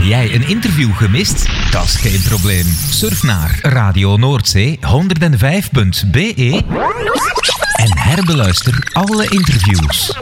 Jij een interview gemist? Dat is geen probleem. Surf naar Radio Noordzee 105.be en herbeluister alle interviews.